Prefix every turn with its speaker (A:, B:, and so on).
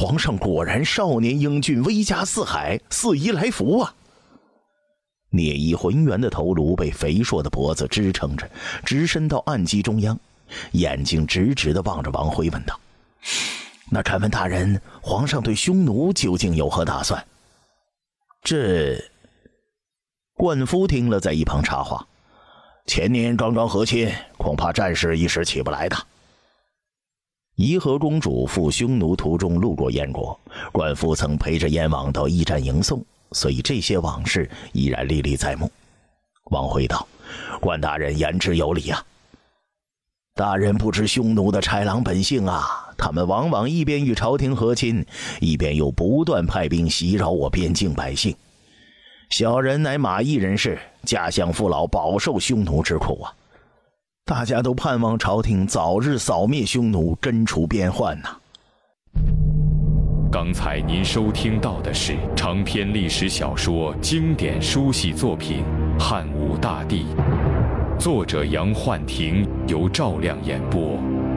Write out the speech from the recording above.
A: 皇上果然少年英俊，威加四海，四夷来福啊！聂夷浑圆的头颅被肥硕的脖子支撑着，直伸到案几中央，眼睛直直地望着王辉问道：“那敢问大人，皇上对匈奴究竟有何打算？”这冠夫听了，在一旁插话：“前年刚刚和亲，恐怕战事一时起不来的。”宜和公主赴匈奴途中路过燕国，冠夫曾陪着燕王到驿站迎送，所以这些往事依然历历在目。王辉道：“冠大人言之有理啊。大人不知匈奴的豺狼本性啊，他们往往一边与朝廷和亲，一边又不断派兵袭扰我边境百姓。小人乃马邑人士，家乡父老饱受匈奴之苦啊。大家都盼望朝廷早日扫灭匈奴，根除边患呐。”
B: 刚才您收听到的是长篇历史小说经典书系作品《汉武大帝》，作者杨焕廷，由赵亮演播。